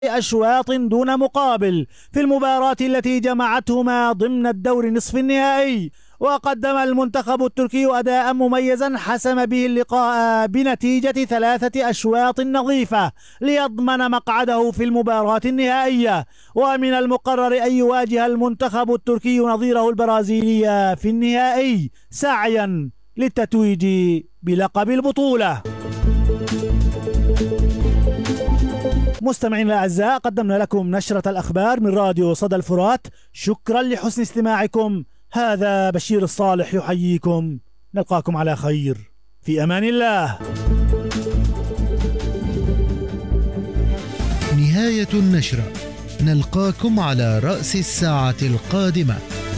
أشواط دون مقابل في المباراة التي جمعتهما ضمن الدور نصف النهائي. وقدم المنتخب التركي أداء مميزا حسم به اللقاء بنتيجة 3 أشواط نظيفة ليضمن مقعده في المباراة النهائية. ومن المقرر أن يواجه المنتخب التركي نظيره البرازيلي في النهائي سعيا للتتويج بلقب البطولة. مستمعينا الأعزاء، قدمنا لكم نشرة الأخبار من راديو صدى الفرات. شكرا لحسن استماعكم. هذا بشير الصالح يحييكم. نلقاكم على خير في أمان الله. نهاية النشرة، نلقاكم على رأس الساعة القادمة.